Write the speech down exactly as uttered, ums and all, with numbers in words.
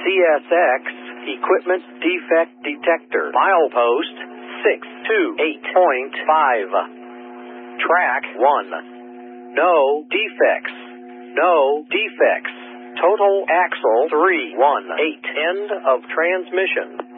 C S X, Equipment Defect Detector. Milepost six two eight point five. Track one. No defects. No defects. Total axle three one eight. End of transmission.